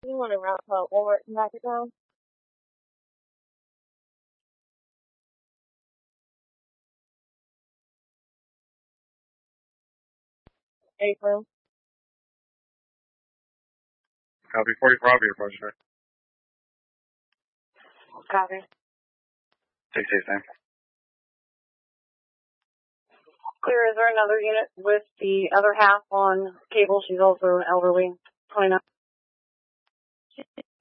You want to round up Walmart and back it down? April. Copy 44, I'll be your project. Copy. Take safe time. Clear, is there another unit with the other half on cable? She's also elderly. 29.